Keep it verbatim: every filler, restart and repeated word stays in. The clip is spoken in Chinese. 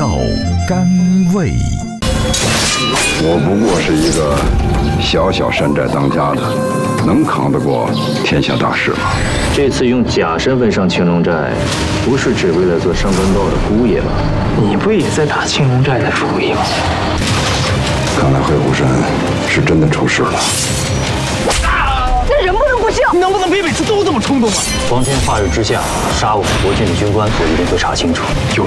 道甘味。 我不过是一个小小山寨当家的，能扛得过天下大事吗？ 这次用假身份上青龙寨，不是只为了做上官豹的姑爷吧？ 你不也在打青龙寨的主意吗？ 看来黑虎山是真的出事了。 这人不能不孝， 你能不能别每次都这么冲动啊？ 光天化日之下杀我们国军的军官，我一定会查清楚。有